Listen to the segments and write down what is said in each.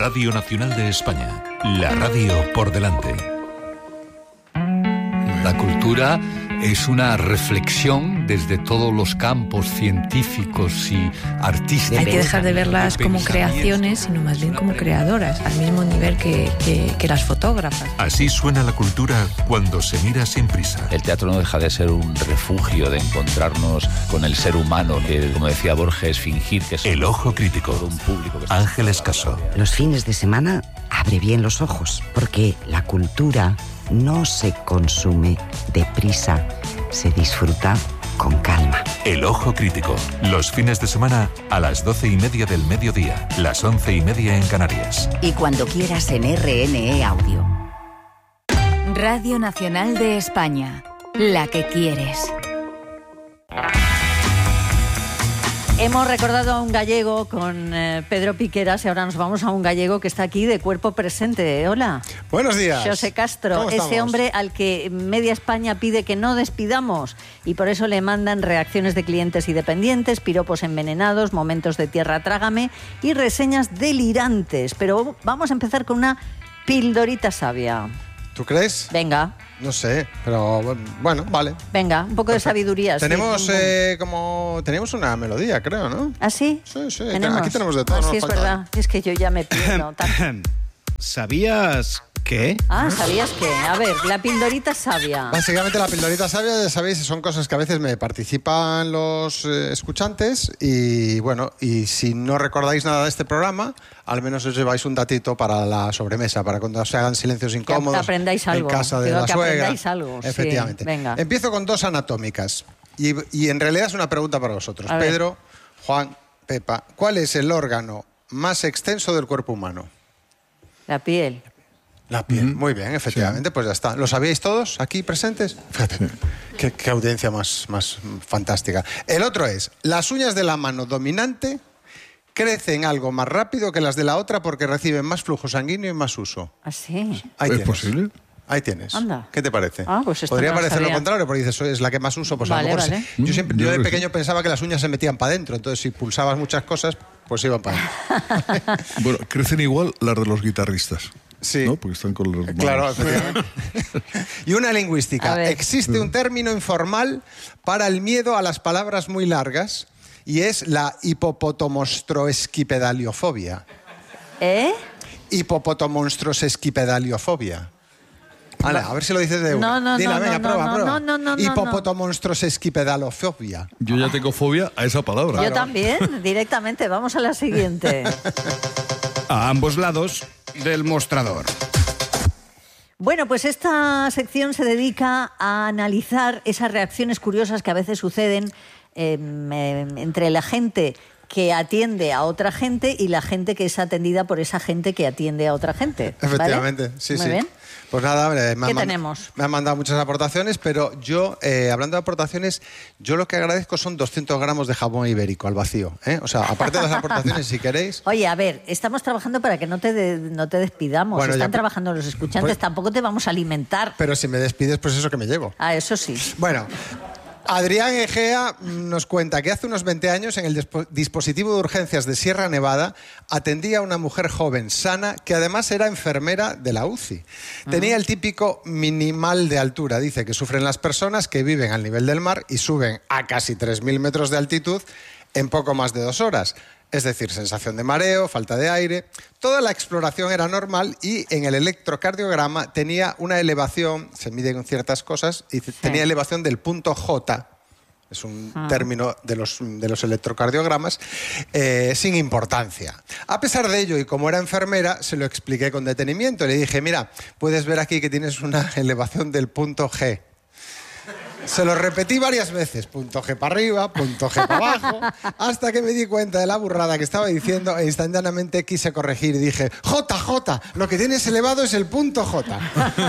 Radio Nacional de España, la radio por delante. La cultura es una reflexión desde todos los campos científicos y artísticos. Hay que dejar de verlas como creaciones, sino más bien como creadoras, al mismo nivel que las fotógrafas. Así suena la cultura cuando se mira sin prisa. El teatro no deja de ser un refugio de encontrarnos con el ser humano, que, como decía Borges, fingir que es El ojo crítico. un público. Ángeles Caso. Los fines de semana abre bien los ojos, porque la cultura no se consume deprisa, se disfruta con calma. El ojo crítico. Los fines de semana a las 12:30 del mediodía, las 11:30 en Canarias. Y cuando quieras en RNE Audio. Radio Nacional de España, la que quieres. Hemos recordado a un gallego con Pedro Piqueras y ahora nos vamos a un gallego que está aquí de cuerpo presente. Hola. Buenos días. José Castro, ese hombre al que media España pide que no despidamos y por eso le mandan reacciones de clientes y dependientes, piropos envenenados, momentos de tierra trágame y reseñas delirantes. Pero vamos a empezar con una pildorita sabia. ¿Tú crees? Venga. No sé, pero bueno, vale. Venga, un poco de sabiduría. Tenemos sí. Tenemos una melodía, creo, ¿no? ¿Ah, sí? Sí. ¿Tenemos? Aquí tenemos de todo. Sí, es verdad. Es que yo ya me pierdo. ¿Sabías qué? ¿Sabías qué? A ver, la pildorita sabia. Básicamente la pildorita sabia, ya sabéis, son cosas que a veces me participan los escuchantes y bueno, y si no recordáis nada de este programa, al menos os lleváis un datito para la sobremesa, para cuando se hagan silencios incómodos. Que aprendáis algo. En casa de la que suegra. Aprendáis algo. Efectivamente. Sí, venga. Empiezo con dos anatómicas y en realidad es una pregunta para vosotros. A ver. Pedro, Juan, Pepa, ¿cuál es el órgano más extenso del cuerpo humano? La piel. La piel, muy bien, efectivamente, pues ya está. ¿Lo sabíais todos aquí presentes? Fíjate, qué audiencia más fantástica. El otro es, las uñas de la mano dominante crecen algo más rápido que las de la otra porque reciben más flujo sanguíneo y más uso. ¿Ah, sí? ¿Es posible? Ahí tienes. Anda. ¿Qué te parece? Pues esto Podría no lo parecer lo sabía. contrario, porque dices, es la que más uso, pues Vale, a lo mejor... vale. Yo de pequeño pensaba que las uñas se metían para adentro, entonces si pulsabas muchas cosas, pues iban para adentro. Bueno, crecen igual las de los guitarristas. Sí. ¿No? Porque están con los manos. Claro, efectivamente. Y una lingüística. A ver. Existe un término informal para el miedo a las palabras muy largas y es la hipopotomonstrosesquipedaliofobia. ¿Eh? Hipopotomonstrosesquipedaliofobia. Vale, a ver si lo dices de una. No, Dila, no, venga, no, prueba. no. Hipopotomonstrosesquipedalofobia. Yo ya tengo fobia a esa palabra. Yo también, directamente. Vamos a la siguiente. A ambos lados del mostrador. Bueno, pues esta sección se dedica a analizar esas reacciones curiosas que a veces suceden entre la gente que atiende a otra gente y la gente que es atendida por esa gente que atiende a otra gente. ¿Vale? Efectivamente, sí. Muy bien. Pues nada, ¿Qué tenemos? Me han mandado muchas aportaciones, pero yo, hablando de aportaciones, yo lo que agradezco son 200 gramos de jamón ibérico al vacío, ¿eh? O sea, aparte de las aportaciones, si queréis... Oye, a ver, estamos trabajando para que no te despidamos. Bueno, Están ya, trabajando los escuchantes, pues, tampoco te vamos a alimentar. Pero si me despides, pues eso que me llevo. Eso sí. Bueno... Adrián Egea nos cuenta que hace unos 20 años en el dispositivo de urgencias de Sierra Nevada atendía a una mujer joven, sana, que además era enfermera de la UCI. Tenía el típico minimal de altura, dice, que sufren las personas que viven al nivel del mar y suben a casi 3.000 metros de altitud en poco más de 2 horas. Es decir, sensación de mareo, falta de aire. Toda la exploración era normal y en el electrocardiograma tenía una elevación, se miden ciertas cosas, y tenía elevación del punto J, es un término de los electrocardiogramas, sin importancia. A pesar de ello, y como era enfermera, se lo expliqué con detenimiento. Le dije, mira, puedes ver aquí que tienes una elevación del punto G. Se lo repetí varias veces, punto G para arriba, punto G para abajo, hasta que me di cuenta de la burrada que estaba diciendo e instantáneamente quise corregir y dije, J, lo que tienes elevado es el punto J.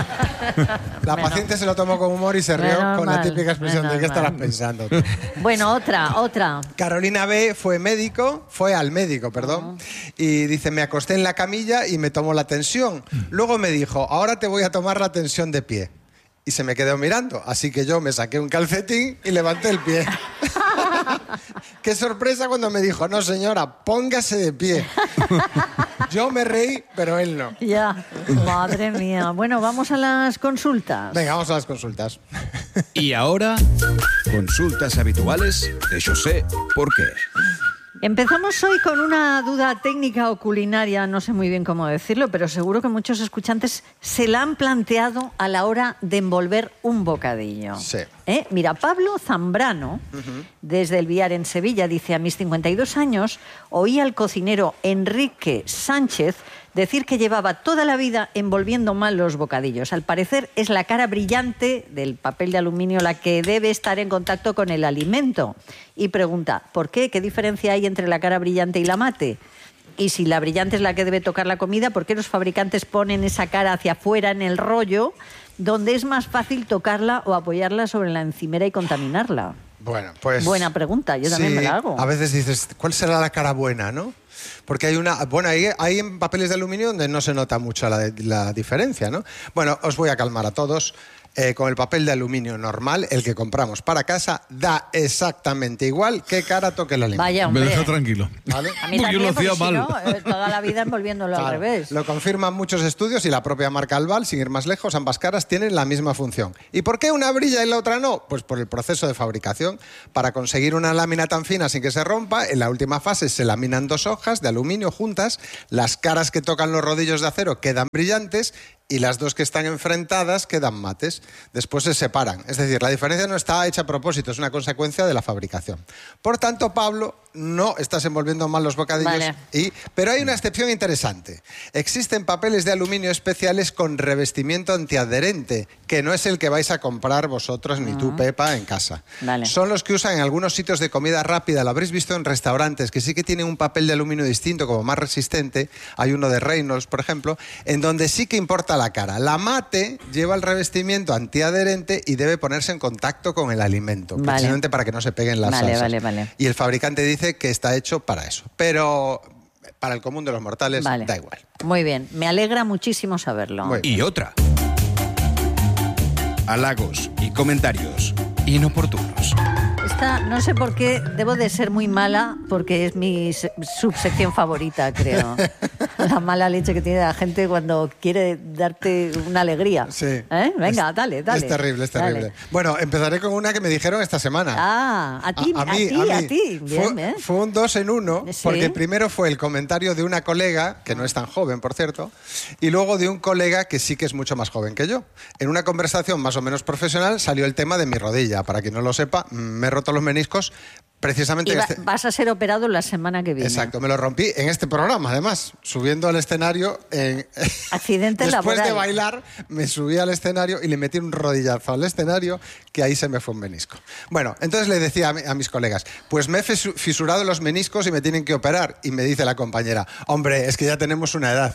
La paciente se lo tomó con humor y se rió con la típica expresión de ¿qué estarás pensando? Bueno, otra. Carolina B. fue al médico, y dice, me acosté en la camilla y me tomó la tensión. Luego me dijo, ahora te voy a tomar la tensión de pie. Y se me quedó mirando, así que yo me saqué un calcetín y levanté el pie. Qué sorpresa cuando me dijo, no señora, póngase de pie. Yo me reí, pero él no. Ya, madre mía. Bueno, vamos a las consultas. Venga, vamos a las consultas. Y ahora, consultas habituales de José Porqué. Empezamos hoy con una duda técnica o culinaria, no sé muy bien cómo decirlo, pero seguro que muchos escuchantes se la han planteado a la hora de envolver un bocadillo. Sí. Mira, Pablo Zambrano, desde El Villar en Sevilla, dice: a mis 52 años oí al cocinero Enrique Sánchez decir que llevaba toda la vida envolviendo mal los bocadillos. Al parecer es la cara brillante del papel de aluminio la que debe estar en contacto con el alimento. Y pregunta, ¿por qué? ¿Qué diferencia hay entre la cara brillante y la mate? Y si la brillante es la que debe tocar la comida, ¿por qué los fabricantes ponen esa cara hacia afuera en el rollo, donde es más fácil tocarla o apoyarla sobre la encimera y contaminarla? Bueno, pues... Buena pregunta, yo también me la hago. A veces dices, ¿cuál será la cara buena, no? Porque hay una... Bueno, hay en papeles de aluminio donde no se nota mucho la diferencia, ¿no? Bueno, os voy a calmar a todos. Con el papel de aluminio normal, el que compramos para casa, da exactamente igual qué cara toque el alimento. Vaya, hombre. Me deja tranquilo. ¿Vale? A mí Porque también, yo lo hacía porque si mal. no, toda la vida envolviéndolo al revés. Lo confirman muchos estudios y la propia marca Albal, sin ir más lejos, ambas caras tienen la misma función. ¿Y por qué una brilla y la otra no? Pues por el proceso de fabricación. Para conseguir una lámina tan fina sin que se rompa, en la última fase se laminan 2 hojas de aluminio juntas, las caras que tocan los rodillos de acero quedan brillantes y las 2 que están enfrentadas quedan mates. Después se separan. Es decir, la diferencia no está hecha a propósito, es una consecuencia de la fabricación. Por tanto, Pablo, no estás envolviendo mal los bocadillos. Vale. Pero hay una excepción interesante. Existen papeles de aluminio especiales con revestimiento antiadherente, que no es el que vais a comprar vosotros ni tú, Pepa, en casa. Vale. Son los que usan en algunos sitios de comida rápida. Lo habréis visto en restaurantes, que sí que tienen un papel de aluminio distinto, como más resistente. Hay uno de Reynolds, por ejemplo, en donde sí que importa la cara. La mate lleva el revestimiento antiadherente y debe ponerse en contacto con el alimento, precisamente para que no se peguen las salsas. Vale. Y el fabricante dice que está hecho para eso. Pero para el común de los mortales da igual. Muy bien, me alegra muchísimo saberlo. Y otra. Halagos y comentarios inoportunos. Esta, no sé por qué, debo de ser muy mala, porque es mi subsección favorita, creo. La mala leche que tiene la gente cuando quiere darte una alegría. Sí. Venga, dale. Es terrible, es terrible. Dale. Bueno, empezaré con una que me dijeron esta semana. A ti. Bien, Fue un 2 en 1, Sí. porque primero fue el comentario de una colega, que no es tan joven, por cierto, y luego de un colega que sí que es mucho más joven que yo. En una conversación más o menos profesional salió el tema de mi rodilla. Para quien no lo sepa, me he roto los meniscos precisamente... Vas a ser operado la semana que viene. Exacto, me lo rompí en este programa, además, subiendo al escenario. Accidente Después laboral. de bailar, me subí al escenario y le metí un rodillazo al escenario, que ahí se me fue un menisco. Bueno, entonces le decía a mis colegas, pues me he fisurado los meniscos y me tienen que operar. Y me dice la compañera, hombre, es que ya tenemos una edad.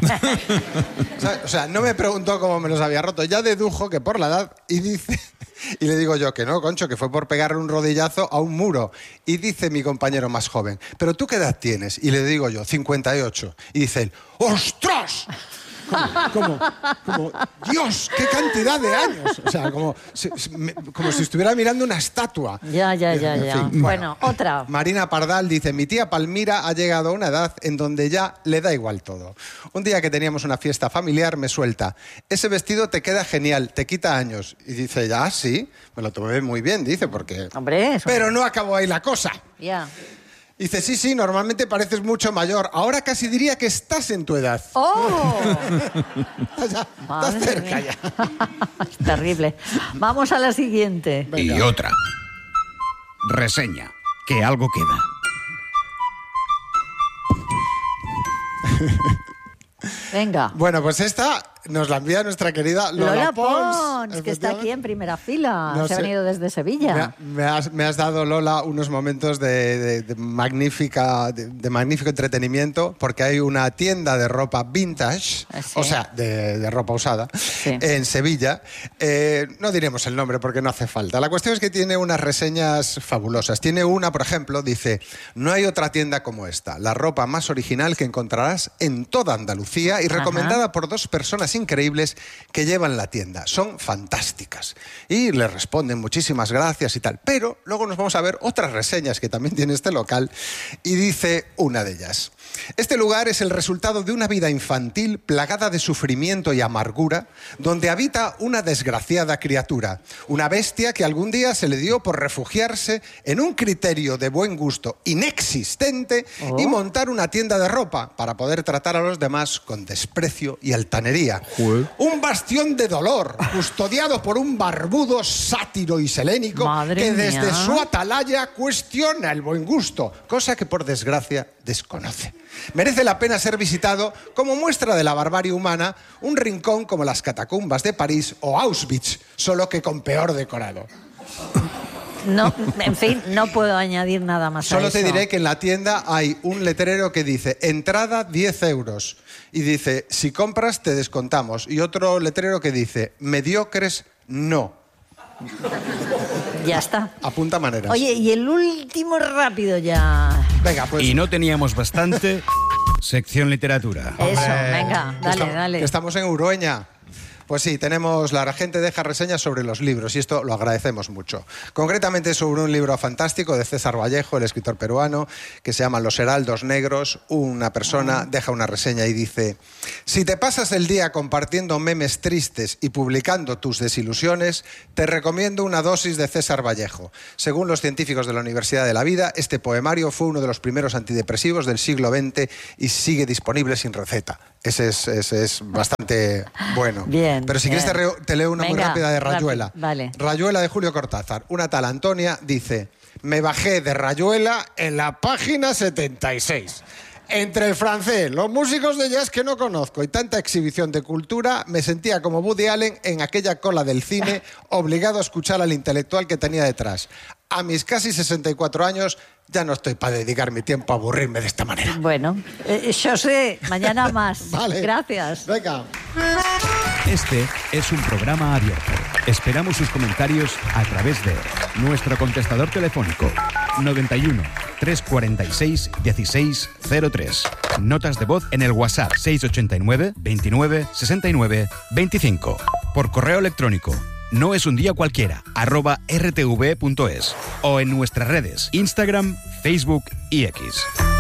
O sea, no me preguntó cómo me los había roto, ya dedujo que por la edad, y dice... Y le digo yo que no, concho, que fue por pegarle un rodillazo a un muro. Y dice mi compañero más joven, ¿pero tú qué edad tienes? Y le digo yo, 58. Y dice él, ¡ostras! Como, Dios, qué cantidad de años. O sea, como si estuviera mirando una estatua. Ya. En fin, bueno, otra. Marina Pardal dice, mi tía Palmira ha llegado a una edad en donde ya le da igual todo. Un día que teníamos una fiesta familiar me suelta, ese vestido te queda genial, te quita años. Y dice, ya, sí, me lo tomé muy bien, dice, porque... Hombre, eso... Pero no acabó ahí la cosa. Ya. Dice, sí, normalmente pareces mucho mayor. Ahora casi diría que estás en tu edad. ¡Oh! Estás cerca ya. Es terrible. Vamos a la siguiente. Y otra. Reseña. Que algo queda. Venga. Bueno, pues esta nos la envía nuestra querida Lola Pons, que está aquí en primera fila. No Se ha sé. venido desde Sevilla. Me has dado, Lola, unos momentos de magnífico entretenimiento, porque hay una tienda de ropa vintage, Sí. o sea, de ropa usada, Sí. en Sevilla. No diremos el nombre porque no hace falta. La cuestión es que tiene unas reseñas fabulosas. Tiene una, por ejemplo, dice, no hay otra tienda como esta, la ropa más original que encontrarás en toda Andalucía y recomendada por 2 personas increíbles que llevan la tienda. Son fantásticas. Y le responden muchísimas gracias y tal. Pero luego nos vamos a ver otras reseñas que también tiene este local y dice una de ellas. Este lugar es el resultado de una vida infantil plagada de sufrimiento y amargura, donde habita una desgraciada criatura, una bestia que algún día se le dio por refugiarse en un criterio de buen gusto inexistente y montar una tienda de ropa para poder tratar a los demás con desprecio y altanería. Un bastión de dolor, custodiado por un barbudo sátiro y selénico que desde su atalaya cuestiona el buen gusto, cosa que por desgracia desconoce. Merece la pena ser visitado como muestra de la barbarie humana un rincón como las catacumbas de París o Auschwitz, solo que con peor decorado. No, en fin, no puedo añadir nada más a eso. Solo te diré que en la tienda hay un letrero que dice entrada 10 euros y dice si compras te descontamos, y otro letrero que dice mediocres no. Ya está. Apunta maneras. Oye, y el último rápido ya. Venga, pues. Y no teníamos bastante. Sección literatura. Eso, venga, dale. Que estamos en Urueña. Pues sí, tenemos, la gente deja reseñas sobre los libros y esto lo agradecemos mucho. Concretamente sobre un libro fantástico de César Vallejo, el escritor peruano, que se llama Los Heraldos Negros. Una persona deja una reseña y dice: si te pasas el día compartiendo memes tristes y publicando tus desilusiones, te recomiendo una dosis de César Vallejo. Según los científicos de la Universidad de la Vida, este poemario fue uno de los primeros antidepresivos del siglo XX y sigue disponible sin receta. Ese es bastante bueno. Bien. Pero si quieres te leo una muy rápida de Rayuela. Vale. Rayuela de Julio Cortázar. Una tal Antonia dice: me bajé de Rayuela en la página 76. Entre el francés, los músicos de jazz que no conozco y tanta exhibición de cultura, me sentía como Woody Allen en aquella cola del cine, obligado a escuchar al intelectual que tenía detrás. A mis casi 64 años ya no estoy para dedicar mi tiempo a aburrirme de esta manera. Bueno, José, mañana más. Vale. Gracias. Venga. Este es un programa abierto. Esperamos sus comentarios a través de nuestro contestador telefónico 91 346 1603. Notas de voz en el WhatsApp 689 29 69 25. Por correo electrónico noesundiacualquiera @rtv.es o en nuestras redes Instagram, Facebook y X.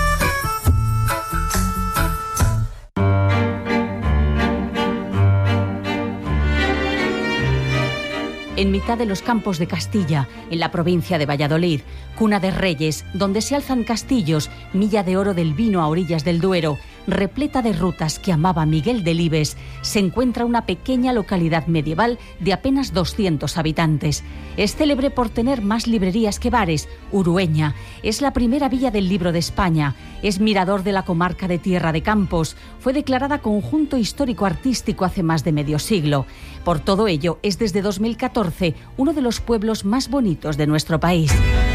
En mitad de los campos de Castilla, en la provincia de Valladolid, cuna de reyes, donde se alzan castillos, milla de oro del vino a orillas del Duero, repleta de rutas que amaba Miguel Delibes, se encuentra una pequeña localidad medieval de apenas 200 habitantes. Es célebre por tener más librerías que bares. Urueña es la primera villa del libro de España. Es mirador de la comarca de Tierra de Campos. Fue declarada conjunto histórico-artístico hace más de medio siglo. Por todo ello, es desde 2014 uno de los pueblos más bonitos de nuestro país.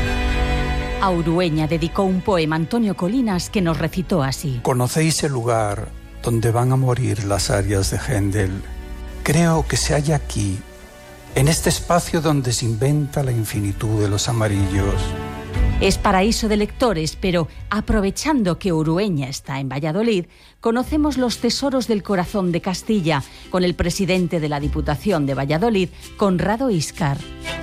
A Urueña dedicó un poema Antonio Colinas que nos recitó así. ¿Conocéis el lugar donde van a morir las arias de Händel? Creo que se halla aquí, en este espacio donde se inventa la infinitud de los amarillos. Es paraíso de lectores, pero aprovechando que Urueña está en Valladolid, conocemos los tesoros del corazón de Castilla con el presidente de la Diputación de Valladolid, Conrado Íscar.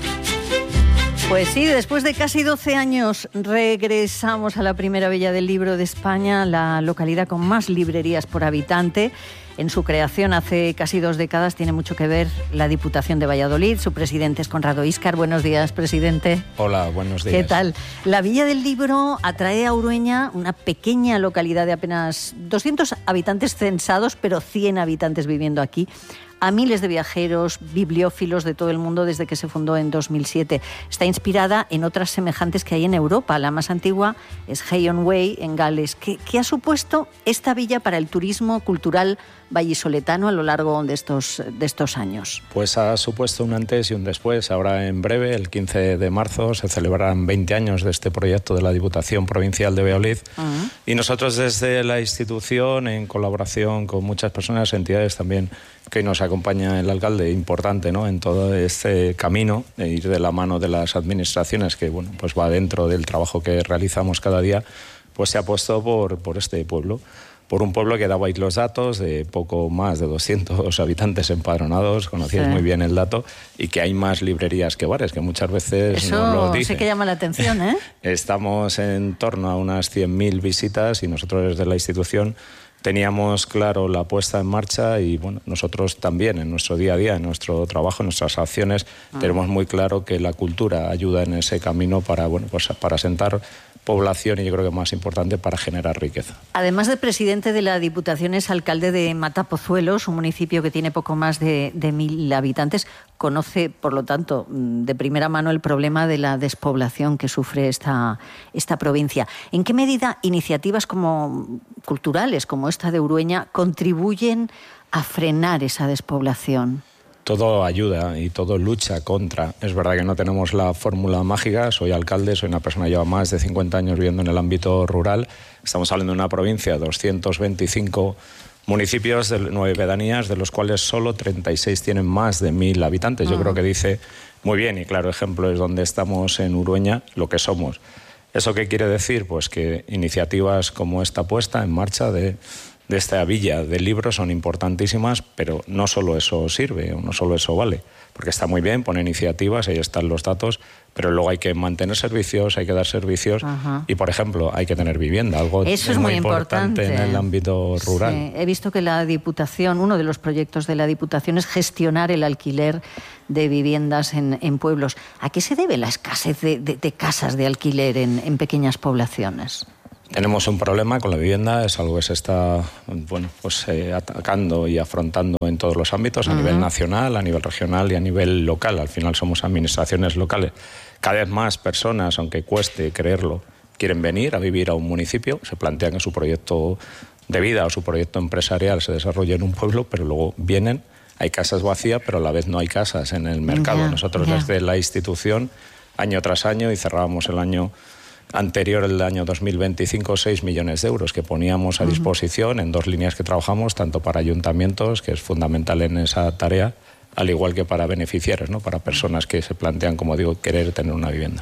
Pues sí, después de casi 12 años regresamos a la primera villa del libro de España, la localidad con más librerías por habitante. En su creación hace casi 2 décadas tiene mucho que ver la Diputación de Valladolid. Su presidente es Conrado Íscar. Buenos días, presidente. Hola, buenos días. ¿Qué tal? La Villa del Libro atrae a Urueña, una pequeña localidad de apenas 200 habitantes censados, pero 100 habitantes viviendo aquí, a miles de viajeros, bibliófilos de todo el mundo desde que se fundó en 2007. Está inspirada en otras semejantes que hay en Europa. La más antigua es Hay-on Way, en Gales. ¿Qué ha supuesto esta villa para el turismo cultural vallisoletano a lo largo de estos años? Pues ha supuesto un antes y un después. Ahora en breve, el 15 de marzo, se celebrarán 20 años de este proyecto de la Diputación Provincial de Valladolid. Y nosotros desde la institución, en colaboración con muchas personas, entidades también, que nos acompaña el alcalde, importante, ¿no?, en todo este camino de ir de la mano de las administraciones, que bueno, pues va dentro del trabajo que realizamos cada día, pues se ha puesto por este pueblo. por un pueblo que dabais los datos de poco más de 200 habitantes empadronados, conocíais muy bien el dato, y que hay más librerías que bares, que muchas veces eso nos lo dicen. Eso sí que llama la atención, ¿eh? Estamos en torno a unas 100.000 visitas y nosotros desde la institución teníamos claro la puesta en marcha y bueno, nosotros también en nuestro día a día, en nuestro trabajo, en nuestras acciones, tenemos muy claro que la cultura ayuda en ese camino para, bueno, pues para asentar población y yo creo que más importante para generar riqueza. Además de presidente de la Diputación, es alcalde de Matapozuelos, un municipio que tiene poco más de 1.000 habitantes. Conoce, por lo tanto, de primera mano el problema de la despoblación que sufre esta provincia. ¿En qué medida iniciativas como culturales, como esta de Urueña, contribuyen a frenar esa despoblación? Todo ayuda y todo lucha contra. Es verdad que no tenemos la fórmula mágica. Soy alcalde, soy una persona que lleva más de 50 años viviendo en el ámbito rural. Estamos hablando de una provincia de 225 municipios, de 9 pedanías, de los cuales solo 36 tienen más de 1.000 habitantes. Yo creo que dice muy bien, y claro ejemplo es donde estamos en Urueña, lo que somos. ¿Eso qué quiere decir? Pues que iniciativas como esta puesta en marcha de esta villa de libros son importantísimas, pero no solo eso sirve, o no solo eso vale, porque está muy bien, pone iniciativas, ahí están los datos, pero luego hay que mantener servicios, hay que dar servicios y, por ejemplo, hay que tener vivienda, algo eso es muy importante en el ámbito rural. Sí. He visto que la Diputación, uno de los proyectos de la Diputación es gestionar el alquiler de viviendas en pueblos. ¿A qué se debe la escasez de casas de alquiler en pequeñas poblaciones? Tenemos un problema con la vivienda, es algo que se está atacando y afrontando en todos los ámbitos, a nivel nacional, a nivel regional y a nivel local. Al final somos administraciones locales. Cada vez más personas, aunque cueste creerlo, quieren venir a vivir a un municipio, se plantean que su proyecto de vida o su proyecto empresarial se desarrolle en un pueblo, pero luego vienen, hay casas vacías, pero a la vez no hay casas en el mercado. Nosotros desde la institución, año tras año, y cerrábamos el año anterior, el año 2025, 6 millones de euros que poníamos a disposición en 2 líneas que trabajamos, tanto para ayuntamientos, que es fundamental en esa tarea, al igual que para beneficiarios, ¿no? Para personas que se plantean, como digo, querer tener una vivienda.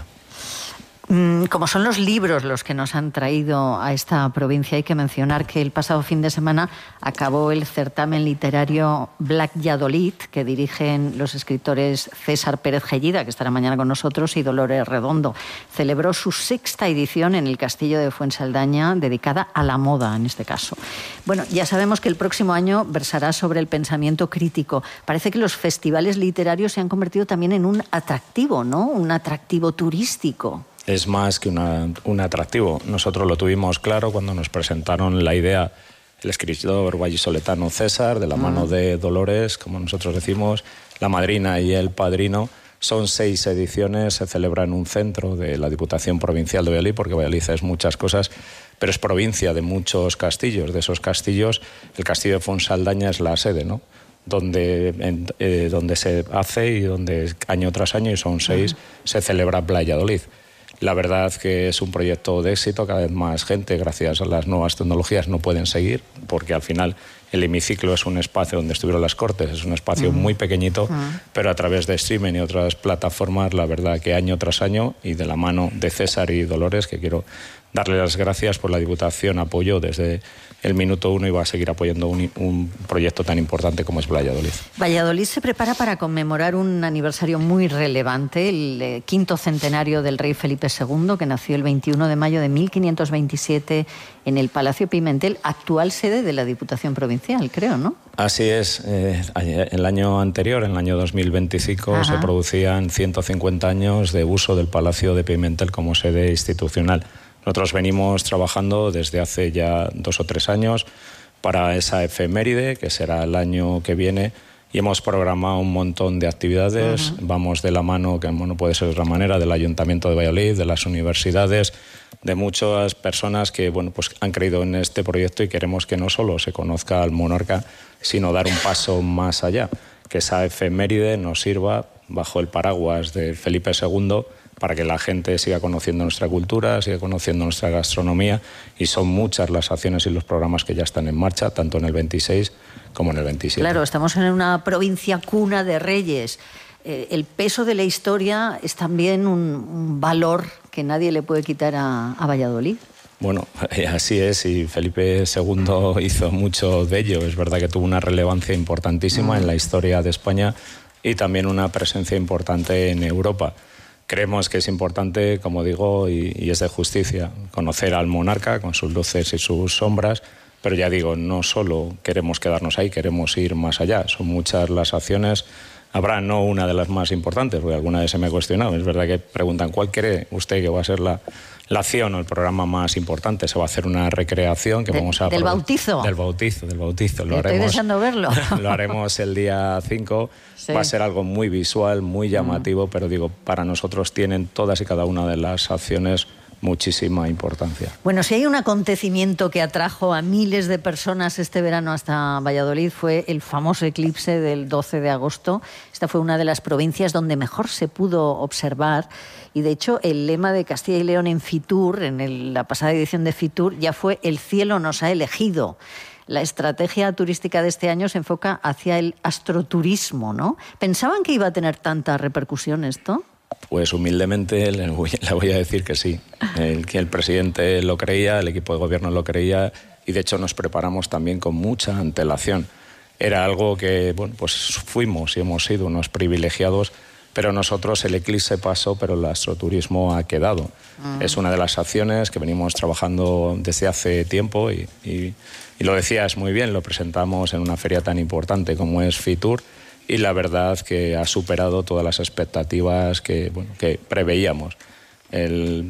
Como son los libros los que nos han traído a esta provincia, hay que mencionar que el pasado fin de semana acabó el certamen literario Valladolid, que dirigen los escritores César Pérez Gellida, que estará mañana con nosotros, y Dolores Redondo. Celebró su 6ª edición en el Castillo de Fuensaldaña, dedicada a la moda en este caso. Bueno, ya sabemos que el próximo año versará sobre el pensamiento crítico. Parece que los festivales literarios se han convertido también en un atractivo, ¿no? Un atractivo turístico. Es más que un atractivo. Nosotros lo tuvimos claro cuando nos presentaron la idea el escritor vallisoletano César, de la mano de Dolores, como nosotros decimos, la madrina y el padrino. Son 6 ediciones, se celebra en un centro de la Diputación Provincial de Valladolid, porque Valladolid es muchas cosas, pero es provincia de muchos castillos. De esos castillos, el castillo de Fuensaldaña es la sede, ¿no? Donde se hace y donde año tras año, y son 6, se celebra Valladolid. La verdad que es un proyecto de éxito, cada vez más gente, gracias a las nuevas tecnologías, no pueden seguir, porque al final el hemiciclo es un espacio donde estuvieron las Cortes, es un espacio muy pequeñito, pero a través de streaming y otras plataformas, la verdad que año tras año, y de la mano de César y Dolores, que quiero darle las gracias por la Diputación, apoyo desde el minuto 1 y va a seguir apoyando un proyecto tan importante como es Valladolid. Valladolid se prepara para conmemorar un aniversario muy relevante, el 5º centenario del rey Felipe II, que nació el 21 de mayo de 1527 en el Palacio Pimentel, actual sede de la Diputación Provincial, creo, ¿no? Así es. El año anterior, en el año 2025, se producían 150 años de uso del Palacio de Pimentel como sede institucional. Nosotros venimos trabajando desde hace ya 2 o 3 años para esa efeméride, que será el año que viene, y hemos programado un montón de actividades. Vamos de la mano, que no puede ser de otra manera, del Ayuntamiento de Valladolid, de las universidades, de muchas personas que pues han creído en este proyecto, y queremos que no solo se conozca al monarca, sino dar un paso más allá, que esa efeméride nos sirva bajo el paraguas de Felipe II, para que la gente siga conociendo nuestra cultura, siga conociendo nuestra gastronomía, y son muchas las acciones y los programas que ya están en marcha, tanto en el 26 como en el 27. Claro, estamos en una provincia cuna de reyes. El peso de la historia es también un valor que nadie le puede quitar a Valladolid. Bueno, así es, y Felipe II hizo mucho de ello. Es verdad que tuvo una relevancia importantísima en la historia de España y también una presencia importante en Europa. Creemos que es importante, como digo, y es de justicia, conocer al monarca con sus luces y sus sombras, pero ya digo, no solo queremos quedarnos ahí, queremos ir más allá. Son muchas las acciones. Habrá no una de las más importantes, porque alguna vez se me ha cuestionado. Es verdad que preguntan, ¿cuál cree usted que va a ser la acción o el programa más importante? Se va a hacer una recreación que vamos a... ¿Del bautizo? Del bautizo. Estoy deseando verlo. Lo haremos el día 5. Sí. Va a ser algo muy visual, muy llamativo, pero digo, para nosotros tienen todas y cada una de las acciones muchísima importancia. Bueno, si hay un acontecimiento que atrajo a miles de personas este verano hasta Valladolid, fue el famoso eclipse del 12 de agosto. Esta fue una de las provincias donde mejor se pudo observar, y de hecho el lema de Castilla y León en Fitur, en la pasada edición de Fitur, ya fue "El cielo nos ha elegido". La estrategia turística de este año se enfoca hacia el astroturismo, ¿no? ¿Pensaban que iba a tener tanta repercusión esto? Pues humildemente le voy a decir que sí. El presidente lo creía, el equipo de gobierno lo creía, y de hecho nos preparamos también con mucha antelación. Era algo que, bueno, pues fuimos y hemos sido unos privilegiados, pero nosotros el eclipse pasó, pero el astroturismo ha quedado. Es una de las acciones que venimos trabajando desde hace tiempo y lo decías muy bien, lo presentamos en una feria tan importante como es Fitur, y la verdad que ha superado todas las expectativas que preveíamos. El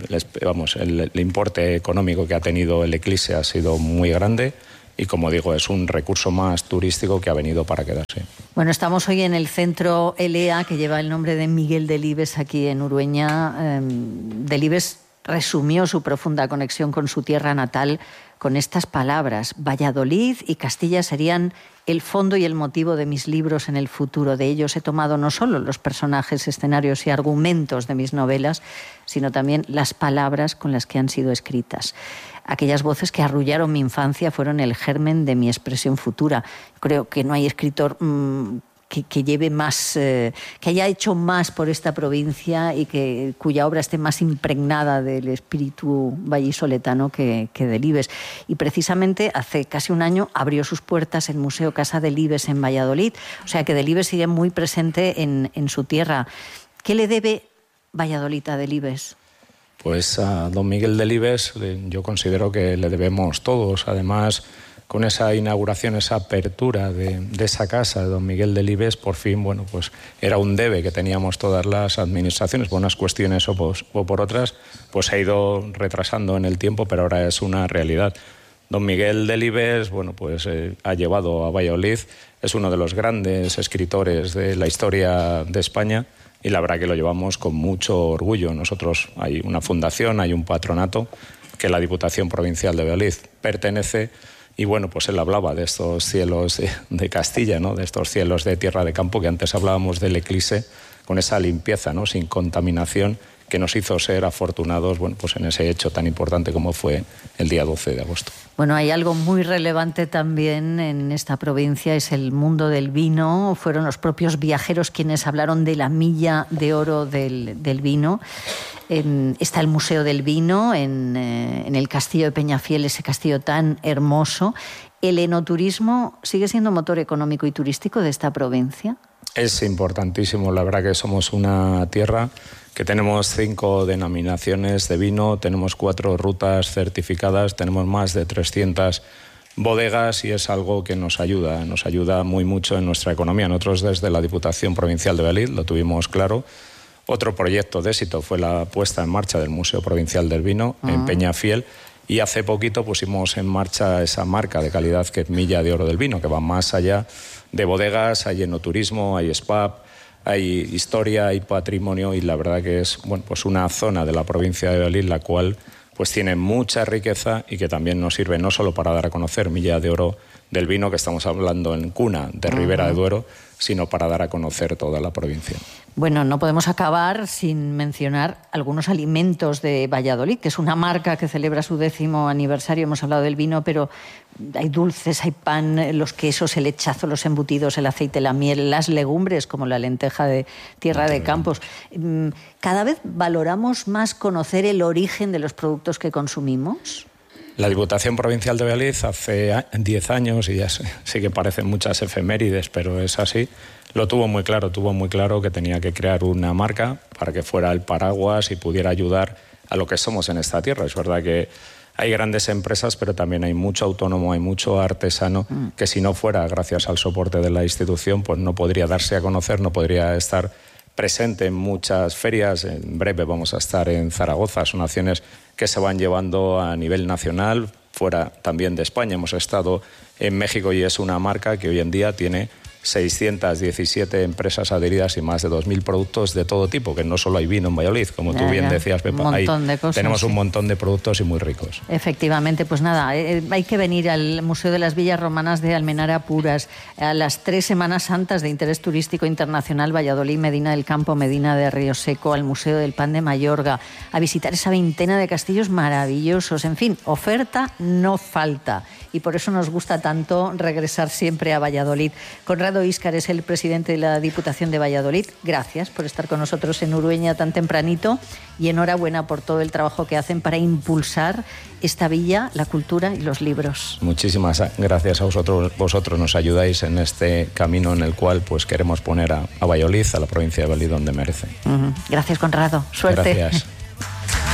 importe económico que ha tenido el eclipse ha sido muy grande y, como digo, es un recurso más turístico que ha venido para quedarse. Bueno, estamos hoy en el centro ELEA, que lleva el nombre de Miguel Delibes, aquí en Urueña. Delibes resumió su profunda conexión con su tierra natal con estas palabras: Valladolid y Castilla serían el fondo y el motivo de mis libros en el futuro. De ellos he tomado no solo los personajes, escenarios y argumentos de mis novelas, sino también las palabras con las que han sido escritas. Aquellas voces que arrullaron mi infancia fueron el germen de mi expresión futura. Creo que no hay escritor que lleve más, que haya hecho más por esta provincia y cuya obra esté más impregnada del espíritu vallisoletano que Delibes. Y precisamente hace casi un año abrió sus puertas el Museo Casa Delibes en Valladolid. O sea que Delibes sigue muy presente en su tierra. ¿Qué le debe Valladolid a Delibes? Pues a don Miguel Delibes yo considero que le debemos todos. Además, con esa inauguración, esa apertura de esa casa de don Miguel Delibes, por fin, bueno, pues era un debe que teníamos todas las administraciones, por unas cuestiones o por otras, pues se ha ido retrasando en el tiempo, pero ahora es una realidad. Don Miguel Delibes, bueno, pues ha llevado a Valladolid, es uno de los grandes escritores de la historia de España, y la verdad que lo llevamos con mucho orgullo. Nosotros hay una fundación, hay un patronato que la Diputación Provincial de Valladolid pertenece. Y bueno, pues él hablaba de estos cielos de Castilla, ¿no? De estos cielos de tierra de campo, que antes hablábamos del eclipse, con esa limpieza, ¿no? Sin contaminación, que nos hizo ser afortunados, bueno, pues en ese hecho tan importante como fue el día 12 de agosto. Bueno, hay algo muy relevante también en esta provincia, es el mundo del vino. Fueron los propios viajeros quienes hablaron de la milla de oro del vino. Está el Museo del Vino en el Castillo de Peñafiel, ese castillo tan hermoso. ¿El enoturismo sigue siendo motor económico y turístico de esta provincia? Es importantísimo. La verdad que somos una tierra que tenemos 5 denominaciones de vino, tenemos 4 rutas certificadas, tenemos más de 300 bodegas, y es algo que nos ayuda muy mucho en nuestra economía. Nosotros desde la Diputación Provincial de Valladolid lo tuvimos claro. Otro proyecto de éxito fue la puesta en marcha del Museo Provincial del Vino en Peñafiel, y hace poquito pusimos en marcha esa marca de calidad que es Milla de Oro del Vino, que va más allá de bodegas. Hay enoturismo, hay spa, hay historia, hay patrimonio, y la verdad que es, bueno, pues una zona de la provincia de Valladolid la cual pues tiene mucha riqueza y que también nos sirve no solo para dar a conocer Milla de Oro del Vino, que estamos hablando en cuna de Ribera de Duero, sino para dar a conocer toda la provincia. Bueno, no podemos acabar sin mencionar algunos alimentos de Valladolid, que es una marca que celebra su 10º aniversario. Hemos hablado del vino, pero hay dulces, hay pan, los quesos, el lechazo, los embutidos, el aceite, la miel, las legumbres, como la lenteja de tierra de campos. Cada vez valoramos más conocer el origen de los productos que consumimos. La Diputación Provincial de Valladolid hace 10 años, y ya sí que parecen muchas efemérides, pero es así, lo tuvo muy claro que tenía que crear una marca para que fuera el paraguas y pudiera ayudar a lo que somos en esta tierra. Es verdad que hay grandes empresas, pero también hay mucho autónomo, hay mucho artesano que si no fuera gracias al soporte de la institución, pues no podría darse a conocer, no podría estar presente en muchas ferias. En breve vamos a estar en Zaragoza. Son acciones que se van llevando a nivel nacional, fuera también de España. Hemos estado en México y es una marca que hoy en día tiene 617 empresas adheridas y más de 2.000 productos de todo tipo, que no solo hay vino en Valladolid, como tú bien decías, Pepa. Un montón de cosas, tenemos un montón de productos y muy ricos. Efectivamente, pues nada, hay que venir al Museo de las Villas Romanas de Almenara Puras, a las 3 Semanas Santas de Interés Turístico Internacional, Valladolid, Medina del Campo, Medina de Río Seco, al Museo del Pan de Mayorga, a visitar esa veintena de castillos maravillosos. En fin, oferta no falta. Y por eso nos gusta tanto regresar siempre a Valladolid. Conrado Íscar es el presidente de la Diputación de Valladolid. Gracias por estar con nosotros en Urueña tan tempranito y enhorabuena por todo el trabajo que hacen para impulsar esta villa, la cultura y los libros. Muchísimas gracias a vosotros. Vosotros nos ayudáis en este camino en el cual pues queremos poner a Valladolid, a la provincia de Valladolid, donde merece. Gracias, Conrado. Suerte. Gracias.